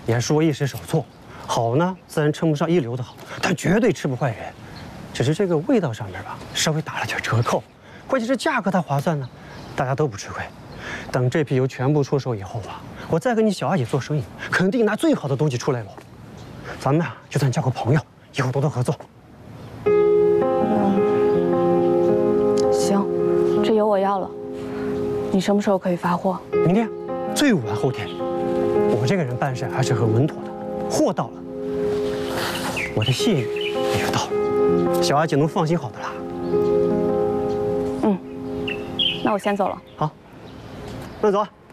也是我一时手错，好呢自然称不上一流的好，但绝对吃不坏人。只是这个味道上面吧，稍微打了点折扣，关键是价格它划算呢，大家都不吃亏。等这批油全部出手以后啊，我再跟你小阿姐做生意，肯定拿最好的东西出来喽。咱们啊，就算交个朋友，以后多多合作。 行，这油我要了。你什么时候可以发货？ 明天，最晚后天。我这个人办事还是很稳妥的，货到了，我的信誉也就到了，小阿姐能放心好的啦。 嗯，那我先走了。 好，那走啊。